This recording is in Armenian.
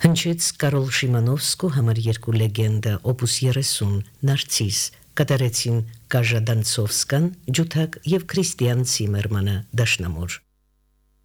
Հնչեց Կարոլ Շիմանովսկու համար երկու լեգենդա օպուս 30 Նարցիս կատարեցին Կաժա Դանցովսկան ջութակ եւ Քրիստիան Ցիմերմանը դաշնամուր